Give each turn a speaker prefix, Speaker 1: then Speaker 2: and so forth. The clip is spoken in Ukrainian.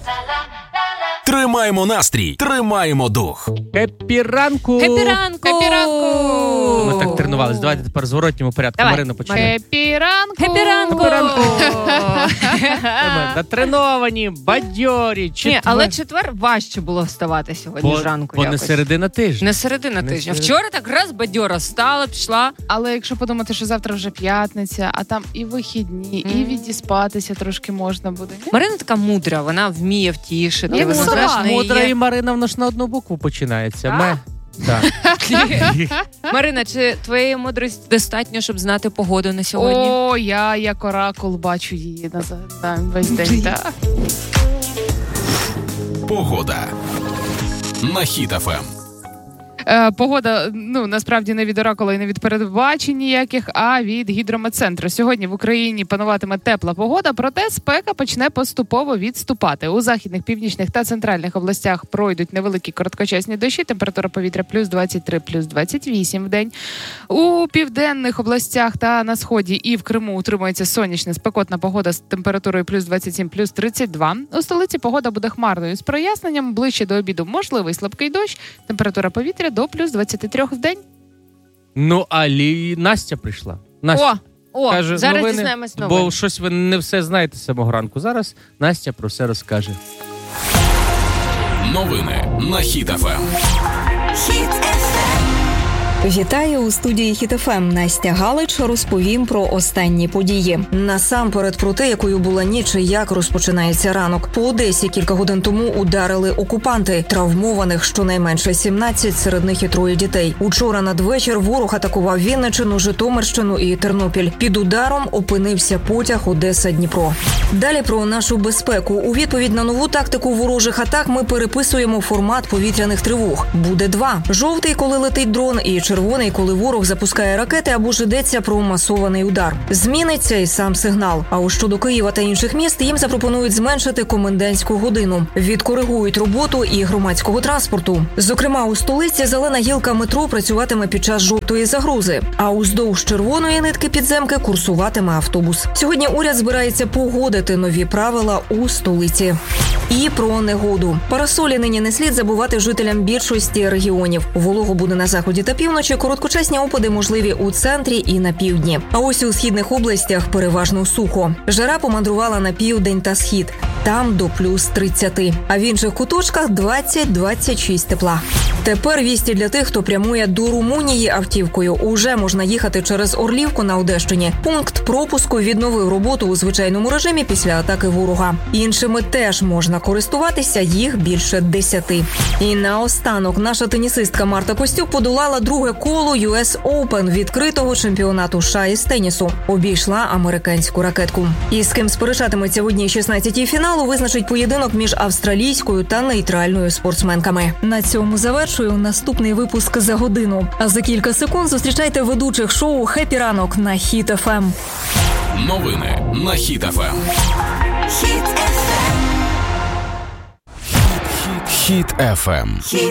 Speaker 1: Тримаємо настрій, тримаємо дух.
Speaker 2: Хеппі ранку!
Speaker 3: Хеппі ранку!
Speaker 4: Хеппі ранку!
Speaker 2: Ми так тренувались. Давайте тепер в зворотньому порядку.
Speaker 3: Давай.
Speaker 2: Марина почне.
Speaker 4: Хеппі ранку!
Speaker 3: Хеппі ранку!
Speaker 2: Хеппі ранку! Ми натреновані, бадьорі.
Speaker 3: Ні, але четвер важче було вставати сьогодні зранку.
Speaker 2: Бо не
Speaker 3: якось.
Speaker 2: середина тижня.
Speaker 3: Не середина тижня. Вчора так раз бадьора стала, пішла.
Speaker 4: Але якщо подумати, що завтра вже п'ятниця, а там і вихідні, і відіспатися трошки можна буде. Ні?
Speaker 3: Марина така мудра, вона вміє втішити.
Speaker 4: Як
Speaker 3: вона,
Speaker 4: сова.
Speaker 3: знаєш, в неї
Speaker 2: Мудра
Speaker 3: є-
Speaker 2: і Марина, воно ж на одну букву починається. Так.
Speaker 3: Марина, чи твоєї мудрості достатньо, щоб знати погоду на сьогодні?
Speaker 4: О, я як оракул бачу її весь день. Так.
Speaker 1: Погода на Хіт ФМ.
Speaker 4: Погода, насправді не від оракула і не від передбачень ніяких, а від гідрометцентру. Сьогодні в Україні пануватиме тепла погода, проте спека почне поступово відступати. У західних, північних та центральних областях пройдуть невеликі короткочасні дощі, температура повітря плюс 23, плюс 28 в день. У південних областях та на сході і в Криму утримується сонячна спекотна погода з температурою плюс 27, плюс 32. У столиці погода буде хмарною з проясненням. Ближче до обіду можливий слабкий дощ, температура повітря до плюс 23 в день.
Speaker 2: Настя прийшла. Настя каже,
Speaker 3: зараз
Speaker 2: новини,
Speaker 3: дізнаємось новин.
Speaker 2: бо щось ви не все знаєте з самого ранку. Зараз Настя про все розкаже.
Speaker 1: Новини на Хіт ФМ.
Speaker 5: Вітаю у студії Хіт ФМ. Настя Галич розповім про останні події. Насамперед про те, якою була ніч і як розпочинається ранок. По Одесі кілька годин тому ударили окупанти. Травмованих щонайменше 17, серед них і 3 дітей. Учора надвечір ворог атакував Вінниччину, Житомирщину і Тернопіль. Під ударом опинився потяг Одеса-Дніпро. Далі про нашу безпеку. У відповідь на нову тактику ворожих атак ми переписуємо формат повітряних тривог. Буде 2. Жовтий, коли летить дрон, і червоний, коли ворог запускає ракети або ж йдеться про масований удар. Зміниться і сам сигнал. А ось щодо Києва та інших міст їм запропонують зменшити комендантську годину. Відкоригують роботу і громадського транспорту. Зокрема, у столиці зелена гілка метро працюватиме під час жовтої загрози, а уздовж червоної нитки підземки курсуватиме автобус. Сьогодні уряд збирається погодити нові правила у столиці. І про негоду. Парасолі нині не слід забувати жителям більшості регіонів. Волого буде на заході та півночі, короткочасні опади можливі у центрі і на півдні. А ось у східних областях переважно сухо. Жара помандрувала на південь та схід. Там до плюс 30. А в інших куточках 20-26 тепла. Тепер вісті для тих, хто прямує до Румунії автівкою. Уже можна їхати через Орлівку на Одещині. Пункт пропуску відновив роботу у звичайному режимі після атаки ворога. Іншими теж можна користуватися, їх більше 10. І наостанок наша тенісистка Марта Костюк подолала друге коло US Open відкритого чемпіонату США із тенісу. Обійшла американську ракетку. І з ким сперечатиметься в одній 16-й фіналу, визначить поєдинок між австралійською та нейтральною спортсменками. На цьому завершую наступний випуск за годину. А за кілька секунд зустрічайте ведучих шоу «Хеппі ранок» на Хіт ФМ.
Speaker 1: Новини на Хіт ФМ. Хіт ФМ.